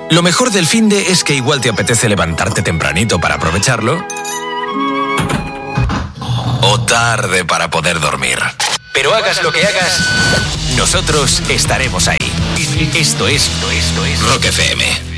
Lo mejor del finde es que igual te apetece levantarte tempranito para aprovecharlo, o tarde para poder dormir. Pero hagas lo que hagas, nosotros estaremos ahí. Esto es Rock FM.